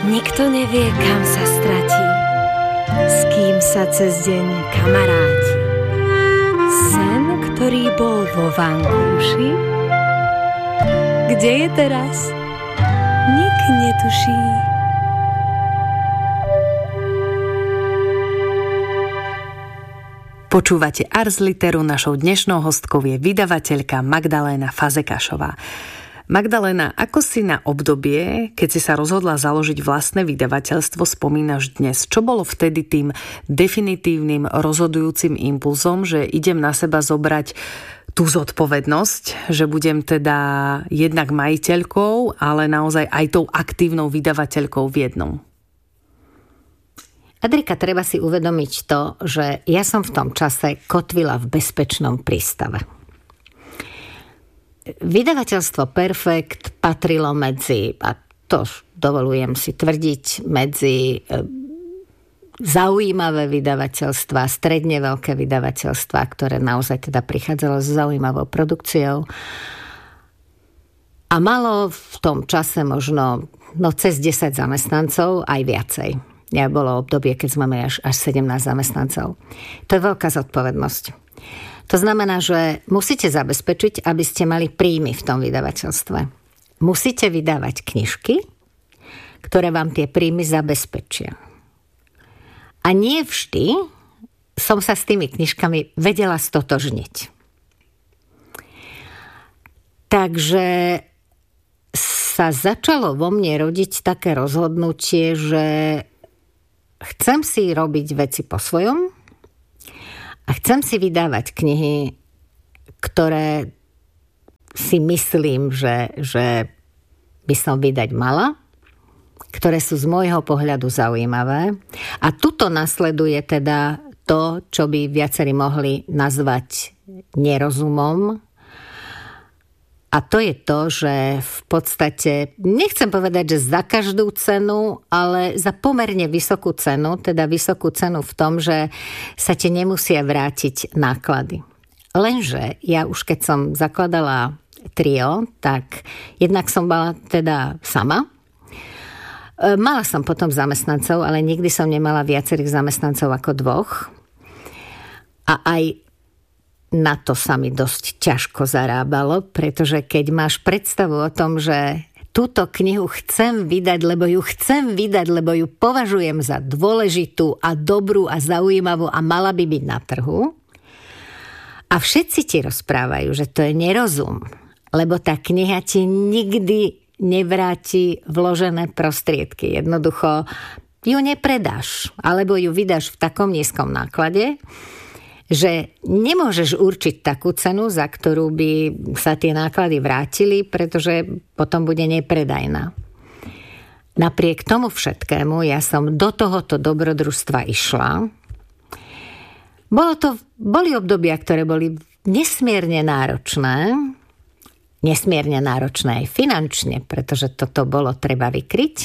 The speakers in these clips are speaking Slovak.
Nikto nevie, kam sa stratí, s kým sa cez deň kamaráti. Sen, ktorý bol vo vankúši, kde je teraz? Nik netuší. Počúvate Ars Literu, našou dnešnou hostkou je vydavateľka Magdaléna Fazekašová. Magdaléna, ako si na obdobie, keď si sa rozhodla založiť vlastné vydavateľstvo, spomínaš dnes? Čo bolo vtedy tým definitívnym rozhodujúcim impulzom, že idem na seba zobrať tú zodpovednosť, že budem teda jednak majiteľkou, ale naozaj aj tou aktívnou vydavateľkou v jednom? Adrika, treba si uvedomiť to, že ja som v tom čase kotvila v bezpečnom prístave. Vydavateľstvo Perfekt patrilo medzi, a to dovolujem si tvrdiť, medzi zaujímavé vydavateľstva, stredne veľké vydavateľstva, ktoré naozaj teda prichádzalo s zaujímavou produkciou. A malo v tom čase možno cez 10 zamestnancov, aj viacej. Ja bolo obdobie, keď sme mali až 17 zamestnancov. To je veľká zodpovednosť. To znamená, že musíte zabezpečiť, aby ste mali príjmy v tom vydavateľstve. Musíte vydávať knižky, ktoré vám tie príjmy zabezpečia. A nie vždy som sa s tými knižkami vedela stotožniť. Takže sa začalo vo mne rodiť také rozhodnutie, že chcem si robiť veci po svojom a chcem si vydávať knihy, ktoré si myslím, že by som vydať mala, ktoré sú z môjho pohľadu zaujímavé. A tuto nasleduje teda to, čo by viacerí mohli nazvať nerozumom. A to je to, že v podstate, nechcem povedať, že za každú cenu, ale za pomerne vysokú cenu, teda vysokú cenu v tom, že sa ti nemusia vrátiť náklady. Lenže ja už keď som zakladala trio, tak jednak som bola teda sama. Mala som potom zamestnancov, ale nikdy som nemala viacerých zamestnancov ako 2. A aj na to sa mi dosť ťažko zarábalo, pretože keď máš predstavu o tom, že túto knihu chcem vydať, lebo ju považujem za dôležitú a dobrú a zaujímavú a mala by byť na trhu, a všetci ti rozprávajú, že to je nerozum, lebo tá kniha ti nikdy nevráti vložené prostriedky. Jednoducho ju nepredáš, alebo ju vydáš v takom nízkom náklade, že nemôžeš určiť takú cenu, za ktorú by sa tie náklady vrátili, pretože potom bude nepredajná. Napriek tomu všetkému ja som do tohoto dobrodružstva išla. Boli obdobia, ktoré boli nesmierne náročné aj finančne, pretože toto bolo treba vykryť.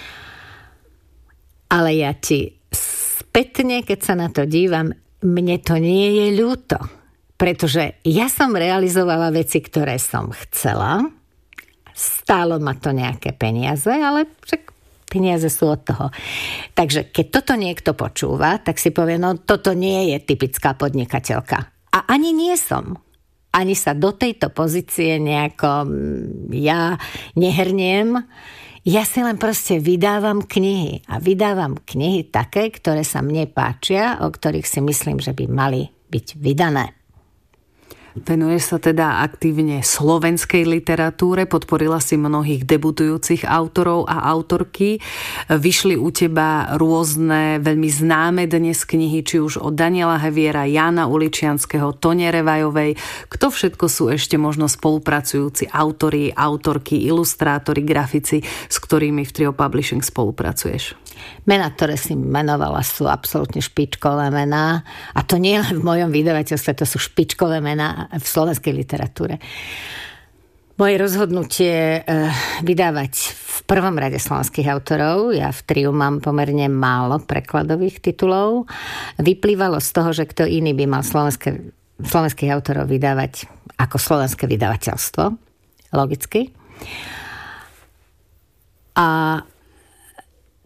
Ale ja ti spätne, keď sa na to dívam, mne to nie je ľúto, pretože ja som realizovala veci, ktoré som chcela. Stálo ma to nejaké peniaze, ale však peniaze sú od toho. Takže keď toto niekto počúva, tak si povie, no toto nie je typická podnikateľka. A ani nie som. Ani sa do tejto pozície nejako ja nehrniem. Ja si len proste vydávam knihy. A vydávam knihy také, ktoré sa mne páčia, o ktorých si myslím, že by mali byť vydané. Venuješ sa teda aktívne slovenskej literatúre, podporila si mnohých debutujúcich autorov a autorky. Vyšli u teba rôzne, veľmi známe dnes knihy, či už od Daniela Heviera, Jána Uličianskeho, Tone Revajovej. Kto všetko sú ešte možno spolupracujúci autori, autorky, ilustrátori, grafici, s ktorými v Trio Publishing spolupracuješ? Mená, ktoré si menovala, sú absolútne špičkové mená. A to nie len v mojom vydavateľstve, to sú špičkové mená v slovenskej literatúre. Moje rozhodnutie vydávať v prvom rade slovenských autorov, ja v Triu mám pomerne málo prekladových titulov, vyplývalo z toho, že kto iný by mal slovenských autorov vydávať ako slovenské vydavateľstvo. Logicky. A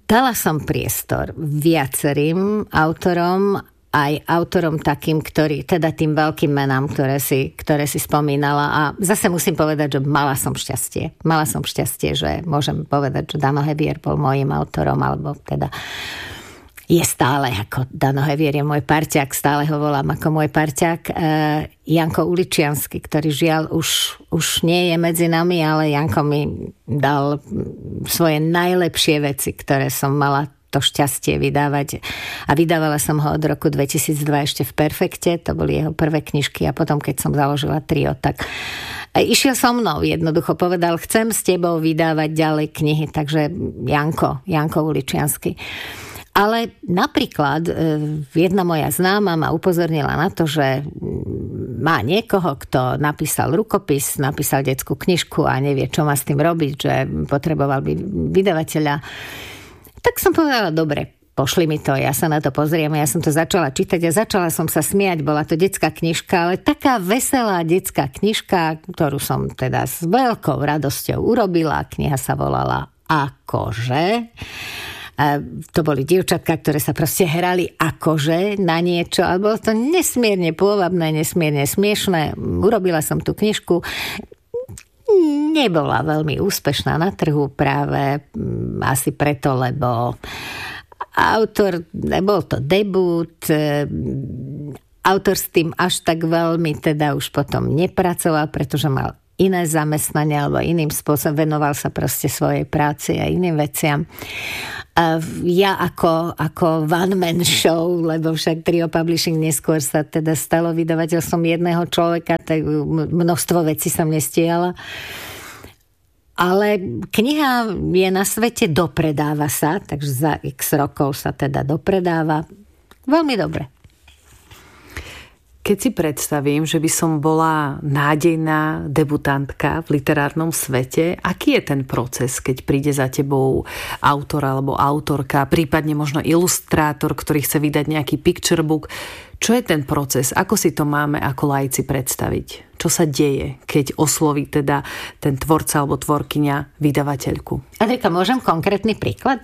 Dala som priestor viacerým autorom, aj autorom takým, ktorí, teda tým veľkým menám, ktoré si spomínala. A zase musím povedať, že mala som šťastie. Mala som šťastie, že môžem povedať, že Dano Hevier bol môjim autorom, alebo teda je stále, ako Dano Hevier je môj parťák, stále ho volám ako môj parťák. Janko Uličiansky, ktorý žiaľ už nie je medzi nami, ale Janko mi dal svoje najlepšie veci, ktoré som mala to šťastie vydávať. A vydávala som ho od roku 2002 ešte v Perfekte, to boli jeho prvé knižky a potom, keď som založila Trio, tak išiel so mnou, jednoducho povedal, chcem s tebou vydávať ďalej knihy, takže Janko Uličiansky. Ale napríklad jedna moja známa ma upozornila na to, že má niekoho, kto napísal rukopis, napísal detskú knižku a nevie, čo má s tým robiť, že potreboval by vydavateľa. Tak som povedala, dobre, pošli mi to, ja sa na to pozriem. Ja som to začala čítať a začala som sa smiať. Bola to detská knižka, ale taká veselá detská knižka, ktorú som teda s veľkou radosťou urobila. Kniha sa volala Akože. To boli dievčatka, ktoré sa proste hrali akože na niečo, ale bolo to nesmierne pôvabné, nesmierne smiešné. Urobila som tú knižku. Nebola veľmi úspešná na trhu práve asi preto, lebo bol to debut, autor s tým až tak veľmi teda už potom nepracoval, pretože mal iné zamestnanie alebo iným spôsobom venoval sa proste svojej práci a iným veciam. Ja ako one man show, lebo však Trio Publishing neskôr sa teda stalo vydavateľstvom jedného človeka, tak množstvo vecí som nestihala. Ale kniha je na svete, dopredáva sa, takže za x rokov sa teda dopredáva. Veľmi dobre. Keď si predstavím, že by som bola nádejná debutantka v literárnom svete, aký je ten proces, keď príde za tebou autor alebo autorka, prípadne možno ilustrátor, ktorý chce vydať nejaký picture book? Čo je ten proces? Ako si to máme ako laici predstaviť? Čo sa deje, keď osloví teda ten tvorca alebo tvorkyňa vydavateľku? Adrika, môžem konkrétny príklad?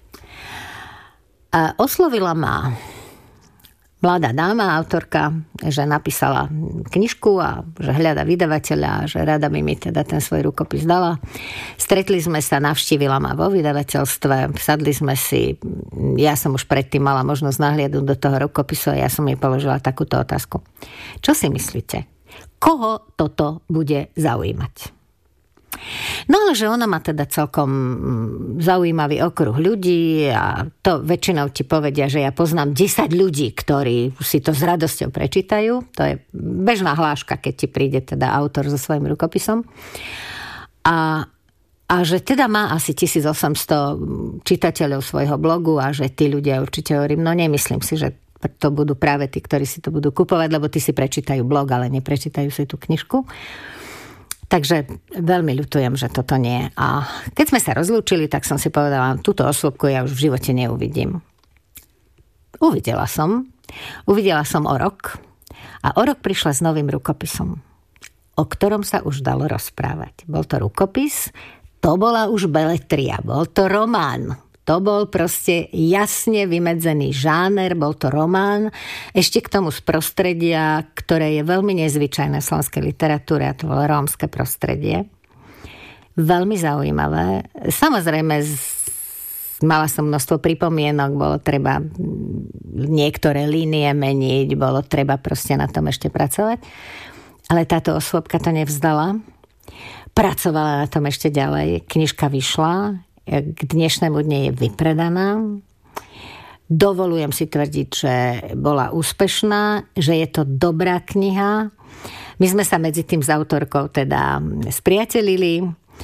Oslovila ma mladá dáma, autorka, že napísala knižku a že hľada vydavateľa, že rada by mi teda ten svoj rukopis dala. Stretli sme sa, navštívila ma vo vydavateľstve, sadli sme si, ja som už predtým mala možnosť nahliadnúť do toho rukopisu a ja som jej položila takúto otázku. Čo si myslíte? Koho toto bude zaujímať? No ale že ona má teda celkom zaujímavý okruh ľudí a to väčšinou ti povedia, že ja poznám 10 ľudí, ktorí si to s radosťou prečítajú. To je bežná hláška, keď ti príde teda autor so svojím rukopisom. A že teda má asi 1800 čitateľov svojho blogu a že tí ľudia určite hovorím, no nemyslím si, že to budú práve tí, ktorí si to budú kupovať, lebo tí si prečítajú blog, ale neprečítajú si tú knižku. Takže veľmi ľutujem, že toto nie. A keď sme sa rozlúčili, tak som si povedala, túto osôbku ja už v živote neuvidím. Uvidela som o rok a o rok prišla s novým rukopisom, o ktorom sa už dalo rozprávať. Bol to rukopis, to bola už beletria, bol to román. To bol proste jasne vymedzený žáner, bol to román, ešte k tomu z prostredia, ktoré je veľmi nezvyčajné v slovenskej literatúre, a to bolo rómske prostredie. Veľmi zaujímavé. Samozrejme, mala som množstvo pripomienok, bolo treba niektoré línie meniť, bolo treba proste na tom ešte pracovať. Ale táto osôbka to nevzdala. Pracovala na tom ešte ďalej. Knižka vyšla, k dnešnému dne je vypredaná. Dovolujem si tvrdiť, že bola úspešná, že je to dobrá kniha. My sme sa medzi tým s autorkou teda spriatelili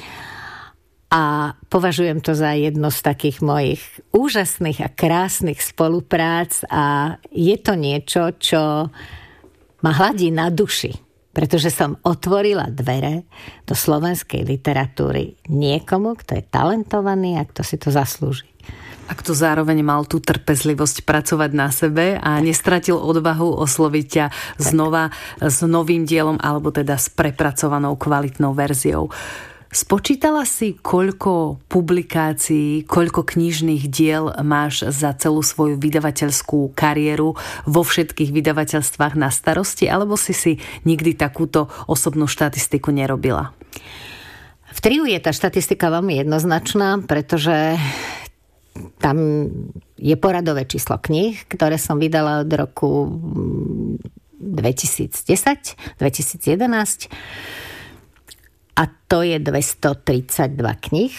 a považujem to za jednu z takých mojich úžasných a krásnych spoluprác a je to niečo, čo ma hladí na duši. Pretože som otvorila dvere do slovenskej literatúry niekomu, kto je talentovaný a kto si to zaslúži. A kto zároveň mal tú trpezlivosť pracovať na sebe a nestratil odvahu osloviť ťa znova s novým dielom alebo teda s prepracovanou kvalitnou verziou. Spočítala si, koľko publikácií, koľko knižných diel máš za celú svoju vydavateľskú kariéru vo všetkých vydavateľstvách na starosti, alebo si nikdy takúto osobnú štatistiku nerobila? V Triu je tá štatistika veľmi jednoznačná, pretože tam je poradové číslo kníh, ktoré som vydala od roku 2010, 2011. A to je 232 kníh.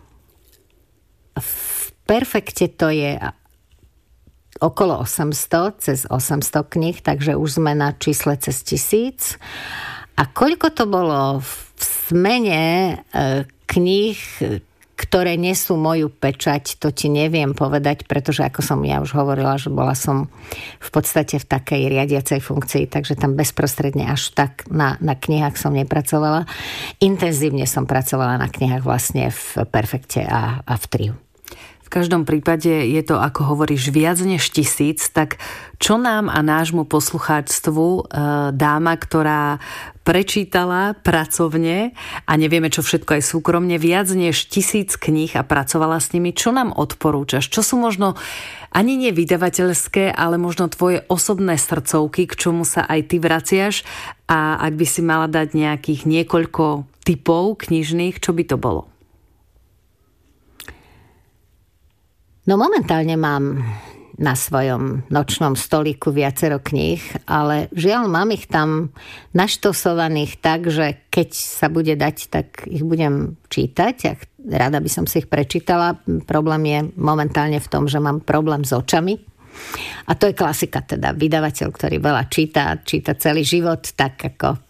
V Perfekte to je okolo 800, cez 800 kníh, takže už sme na čísle cez 1000. A koľko to bolo v Smene kníh, ktoré nesú moju pečať, to ti neviem povedať, pretože ako som ja už hovorila, že bola som v podstate v takej riadiacej funkcii, takže tam bezprostredne až tak na knihách som nepracovala. Intenzívne som pracovala na knihách vlastne v Perfekte a v Triu. V každom prípade je to, ako hovoríš, viac než 1000, tak čo nám a nášmu poslucháčstvu dáma, ktorá prečítala pracovne a nevieme, čo všetko aj súkromne, viac než 1000 kníh a pracovala s nimi, čo nám odporúčaš? Čo sú možno ani nie vydavateľské, ale možno tvoje osobné srdcovky, k čomu sa aj ty vraciaš, a ak by si mala dať nejakých niekoľko typov knižných, čo by to bolo? No momentálne mám na svojom nočnom stolíku viacero kníh, ale žiaľ mám ich tam naštosovaných tak, že keď sa bude dať, tak ich budem čítať a rada by som si ich prečítala. Problém je momentálne v tom, že mám problém s očami. A to je klasika teda. Vydavateľ, ktorý veľa číta celý život, tak ako